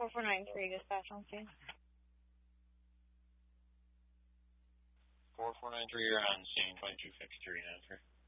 4493, dispatch on scene. 4493, you're on scene, 2253, answer.